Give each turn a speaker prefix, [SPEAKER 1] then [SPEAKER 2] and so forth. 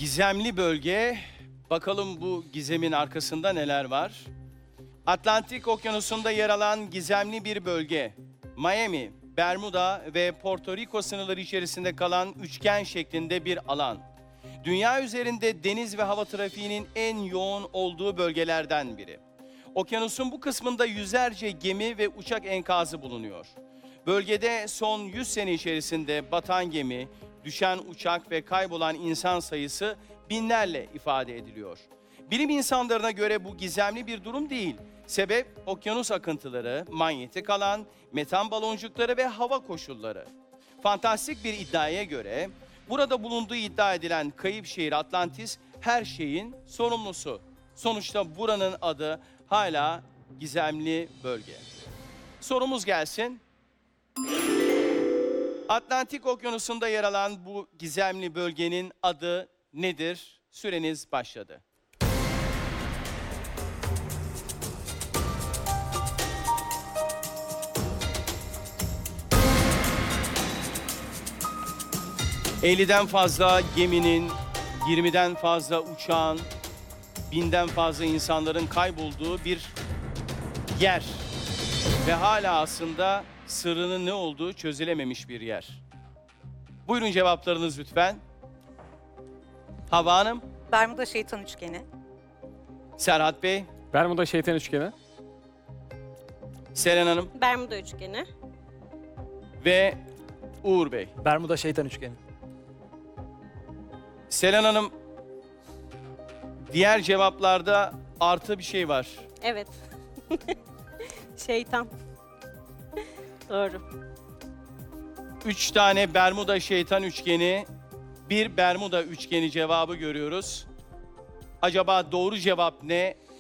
[SPEAKER 1] Gizemli bölge. Bakalım bu gizemin arkasında neler var? Atlantik Okyanusu'nda yer alan gizemli bir bölge. Miami, Bermuda ve Porto Rico sınırları içerisinde kalan üçgen şeklinde bir alan. Dünya üzerinde deniz ve hava trafiğinin en yoğun olduğu bölgelerden biri. Okyanusun bu kısmında yüzlerce gemi ve uçak enkazı bulunuyor. Bölgede son 100 sene içerisinde batan gemi, düşen uçak ve kaybolan insan sayısı binlerle ifade ediliyor. Bilim insanlarına göre bu gizemli bir durum değil. Sebep okyanus akıntıları, manyetik alan, metan baloncukları ve hava koşulları. Fantastik bir iddiaya göre burada bulunduğu iddia edilen kayıp şehir Atlantis her şeyin sorumlusu. Sonuçta buranın adı hala gizemli bölge. Sorumuz gelsin. Atlantik Okyanusu'nda yer alan bu gizemli bölgenin adı nedir? Süreniz başladı. ...50'den fazla geminin, 20'den fazla uçağın, 1000'den fazla insanların kaybolduğu bir yer. Ve hala aslında sırrının ne olduğu çözülememiş bir yer. Buyurun cevaplarınız lütfen. Havva Hanım,
[SPEAKER 2] Bermuda Şeytan Üçgeni.
[SPEAKER 1] Serhat Bey,
[SPEAKER 3] Bermuda Şeytan Üçgeni.
[SPEAKER 1] Seren Hanım
[SPEAKER 4] Bermuda üçgeni.
[SPEAKER 1] ve Uğur Bey.
[SPEAKER 5] Bermuda Şeytan Üçgeni.
[SPEAKER 1] Selen Hanım, diğer cevaplarda artı bir şey var.
[SPEAKER 4] Evet. Şeytan. Doğru.
[SPEAKER 1] 3 tane Bermuda şeytan üçgeni, bir Bermuda üçgeni cevabı görüyoruz. Acaba doğru cevap ne?